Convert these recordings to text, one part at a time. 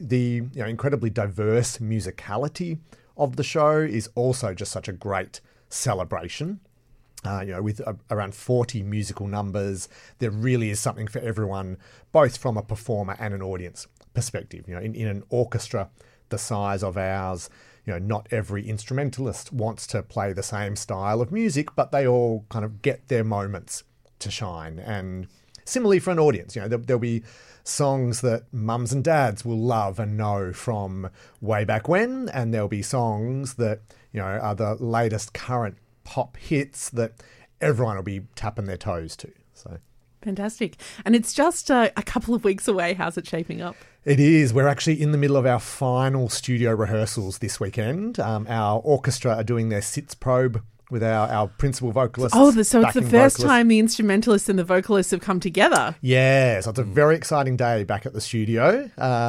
the incredibly diverse musicality of the show is also just such a great celebration. With around 40 musical numbers, there really is something for everyone, both from a performer and an audience perspective. In an orchestra the size of ours, not every instrumentalist wants to play the same style of music, but they all kind of get their moments to shine. And similarly for an audience, there'll be songs that mums and dads will love and know from way back when, and there'll be songs that, are the latest current pop hits that everyone will be tapping their toes to. So fantastic. And it's just a couple of weeks away. How's it shaping up? It is. We're actually in the middle of our final studio rehearsals this weekend. Our orchestra are doing their sits probe with our principal vocalist. Oh, so it's the first time the instrumentalists and the vocalists have come together. Yeah, so it's a very exciting day back at the studio.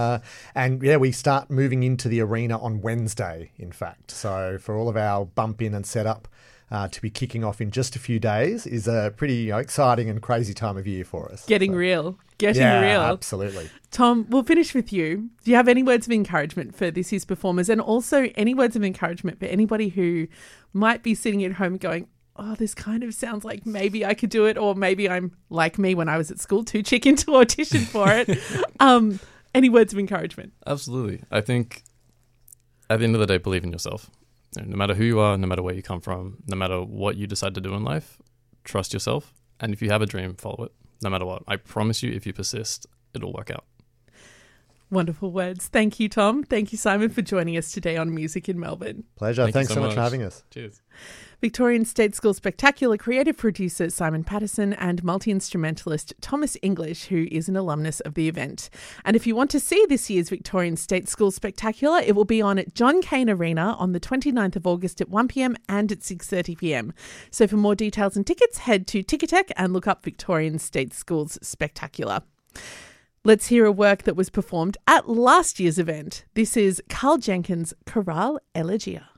We start moving into the arena on Wednesday, in fact. So for all of our bump in and setup to be kicking off in just a few days is a pretty exciting and crazy time of year for us. Getting real. Getting real. Absolutely. Tom, we'll finish with you. Do you have any words of encouragement for this year's performers, and also any words of encouragement for anybody who might be sitting at home going, oh, this kind of sounds like maybe I could do it, or maybe I'm like me when I was at school, too chicken to audition for it. Any words of encouragement? Absolutely. I think at the end of the day, believe in yourself. No matter who you are, no matter where you come from, no matter what you decide to do in life, trust yourself. And if you have a dream, follow it, no matter what. I promise you, if you persist, it'll work out. Wonderful words. Thank you, Tom. Thank you, Simon, for joining us today on Music in Melbourne. Pleasure. Thanks so much for having us. Cheers. Victorian State School Spectacular creative producer Simon Patterson and multi-instrumentalist Thomas English, who is an alumnus of the event. And if you want to see this year's Victorian State School Spectacular, it will be on at John Cain Arena on the 29th of August at 1 p.m. and at 6:30 p.m. So for more details and tickets, head to Ticketek and look up Victorian State Schools Spectacular. Let's hear a work that was performed at last year's event. This is Carl Jenkins' Chorale Elegia.